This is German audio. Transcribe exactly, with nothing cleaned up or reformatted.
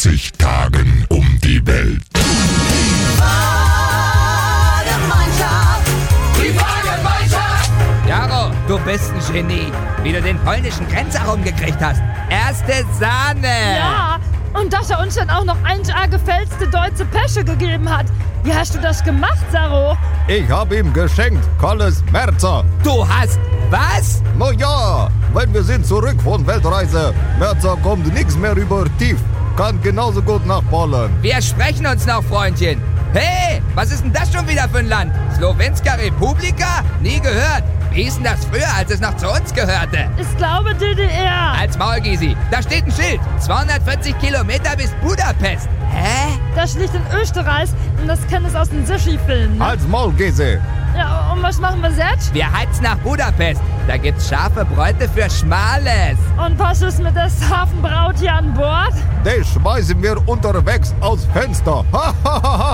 vierzig Tagen um die Welt. Jaro, du bist ein Genie, wie du den polnischen Grenzer rumgekriegt hast. Erste Sahne! Ja, und dass er uns dann auch noch eins A gefälschte deutsche Päsche gegeben hat. Wie hast du das gemacht, Saro? Ich hab ihm geschenkt, Kolles Merzer. Du hast was? Na ja, wenn wir sind zurück von Weltreise. Merzer kommt nix mehr über tief. Kann genauso gut nach Polen. Wir sprechen uns noch, Freundchen. Hey, was ist denn das schon wieder für ein Land? Slowenska Republika? Nie gehört. Wie hieß denn das früher, als es noch zu uns gehörte? Ich glaube D D R. Als Maul, Gysi. Da steht ein Schild. zweihundertvierzig Kilometer bis Budapest. Hä? Das liegt in Österreich und das kennt es aus den Sushi-Filmen. Ne? Als Maul, Gese. Ja, und was machen wir jetzt? Wir heizen nach Budapest. Da gibt's scharfe Bräute für Schmales. Und was ist mit der Hafenbraut hier an Bord? Den schmeißen wir unterwegs aus Fenster. Ha, ha, ha, ha.